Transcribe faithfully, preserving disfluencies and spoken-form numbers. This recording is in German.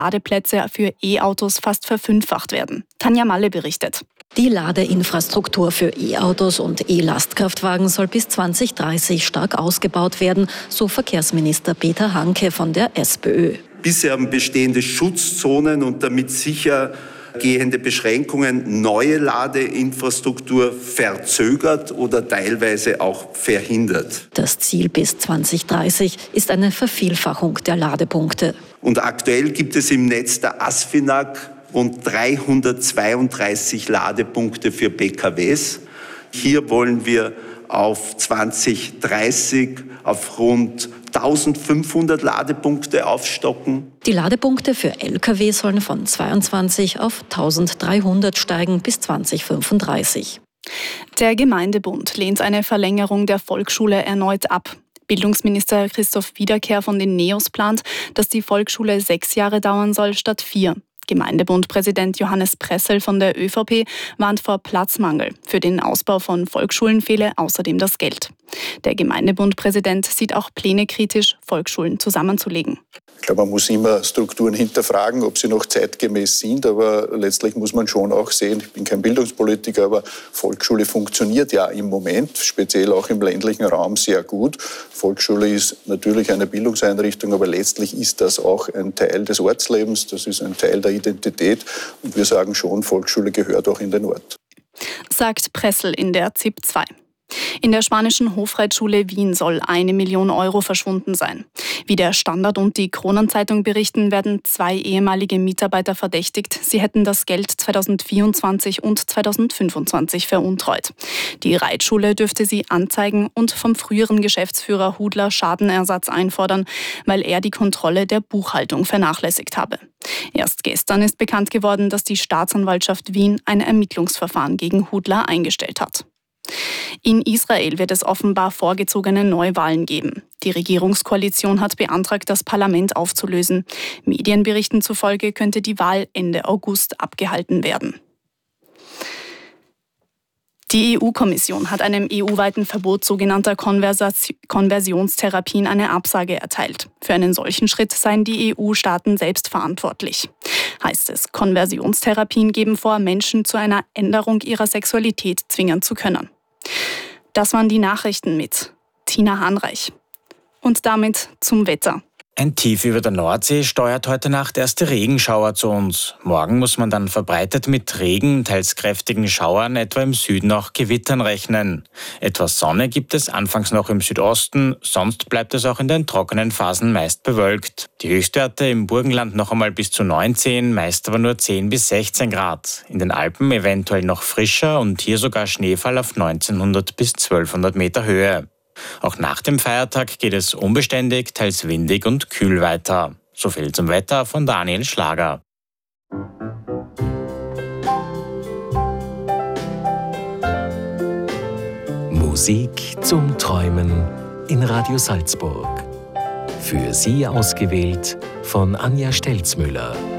Ladeplätze für E-Autos fast verfünffacht werden. Tanja Malle berichtet. Die Ladeinfrastruktur für E-Autos und E-Lastkraftwagen soll bis zwanzig dreißig stark ausgebaut werden, so Verkehrsminister Peter Hanke von der SPÖ. Bisher haben bestehende Schutzzonen und damit sicher gehende Beschränkungen neue Ladeinfrastruktur verzögert oder teilweise auch verhindert. Das Ziel bis zwanzig dreißig ist eine Vervielfachung der Ladepunkte. Und aktuell gibt es im Netz der ASFINAG rund dreihundertzweiunddreißig Ladepunkte für P K Ws. Hier wollen wir auf zwanzig dreißig auf rund eintausendfünfhundert Ladepunkte aufstocken. Die Ladepunkte für L K W sollen von zweiundzwanzig auf eintausenddreihundert steigen bis zwanzig fünfunddreißig. Der Gemeindebund lehnt eine Verlängerung der Volksschule erneut ab. Bildungsminister Christoph Wiederkehr von den NEOS plant, dass die Volksschule sechs Jahre dauern soll statt vier. Gemeindebundpräsident Johannes Pressel von der ÖVP warnt vor Platzmangel. Für den Ausbau von Volksschulen fehle außerdem das Geld. Der Gemeindebundpräsident sieht auch Pläne kritisch, Volksschulen zusammenzulegen. Ich glaube, man muss immer Strukturen hinterfragen, ob sie noch zeitgemäß sind, aber letztlich muss man schon auch sehen, ich bin kein Bildungspolitiker, aber Volksschule funktioniert ja im Moment, speziell auch im ländlichen Raum, sehr gut. Volksschule ist natürlich eine Bildungseinrichtung, aber letztlich ist das auch ein Teil des Ortslebens, das ist ein Teil der Identität und wir sagen schon, Volksschule gehört auch in den Ort. Sagt Pressel in der Z I P zwei. In der spanischen Hofreitschule Wien soll eine Million Euro verschwunden sein. Wie der Standard und die Kronenzeitung berichten, werden zwei ehemalige Mitarbeiter verdächtigt. Sie hätten das Geld zweitausendvierundzwanzig und zweitausendfünfundzwanzig veruntreut. Die Reitschule dürfte sie anzeigen und vom früheren Geschäftsführer Hudler Schadenersatz einfordern, weil er die Kontrolle der Buchhaltung vernachlässigt habe. Erst gestern ist bekannt geworden, dass die Staatsanwaltschaft Wien ein Ermittlungsverfahren gegen Hudler eingestellt hat. In Israel wird es offenbar vorgezogene Neuwahlen geben. Die Regierungskoalition hat beantragt, das Parlament aufzulösen. Medienberichten zufolge könnte die Wahl Ende August abgehalten werden. Die E U-Kommission hat einem E U-weiten Verbot sogenannter Konversation- Konversionstherapien eine Absage erteilt. Für einen solchen Schritt seien die E U-Staaten selbst verantwortlich. Heißt es, Konversionstherapien geben vor, Menschen zu einer Änderung ihrer Sexualität zwingen zu können. Das waren die Nachrichten mit Tina Hahnreich. Und damit zum Wetter. Ein Tief über der Nordsee steuert heute Nacht erste Regenschauer zu uns. Morgen muss man dann verbreitet mit Regen, teils kräftigen Schauern, etwa im Süden auch Gewittern rechnen. Etwas Sonne gibt es anfangs noch im Südosten, sonst bleibt es auch in den trockenen Phasen meist bewölkt. Die Höchstwerte im Burgenland noch einmal bis zu neunzehn, meist aber nur zehn bis sechzehn Grad. In den Alpen eventuell noch frischer und hier sogar Schneefall auf neunzehnhundert bis zwölfhundert Meter Höhe. Auch nach dem Feiertag geht es unbeständig, teils windig und kühl weiter. So viel zum Wetter von Daniel Schlager. Musik zum Träumen in Radio Salzburg. Für Sie ausgewählt von Anja Stelzmüller.